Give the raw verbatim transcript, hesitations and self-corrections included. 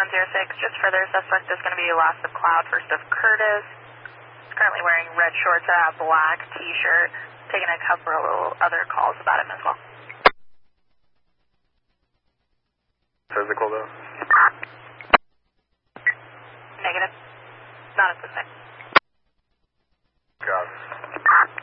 zero six, just further, suspect is going to be lost of cloud, first of Curtis. He's currently wearing red shorts and a black t-shirt, taking a couple of other calls about him as well. Physical though? Negative. Not at this time.